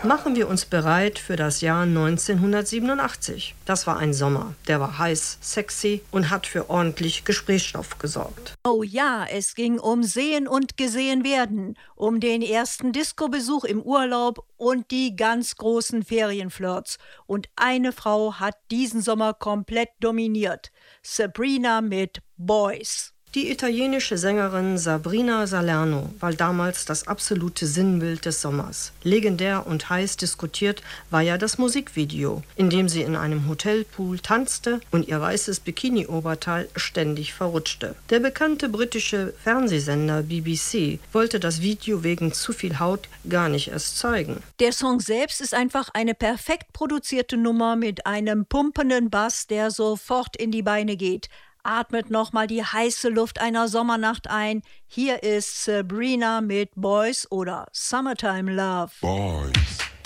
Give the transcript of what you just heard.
Machen wir uns bereit für das Jahr 1987. Das war ein Sommer, der war heiß, sexy und hat für ordentlich Gesprächsstoff gesorgt. Oh ja, es ging um Sehen und Gesehen werden, um den ersten Discobesuch im Urlaub und die ganz großen Ferienflirts. Und eine Frau hat diesen Sommer komplett dominiert. Sabrina mit Boys. Die italienische Sängerin Sabrina Salerno war damals das absolute Sinnbild des Sommers. Legendär und heiß diskutiert war ja das Musikvideo, in dem sie in einem Hotelpool tanzte und ihr weißes Bikini-Oberteil ständig verrutschte. Der bekannte britische Fernsehsender BBC wollte das Video wegen zu viel Haut gar nicht erst zeigen. Der Song selbst ist einfach eine perfekt produzierte Nummer mit einem pumpenden Bass, der sofort in die Beine geht. Atmet nochmal die heiße Luft einer Sommernacht ein. Hier ist Sabrina mit Boys oder Summertime Love. Boys.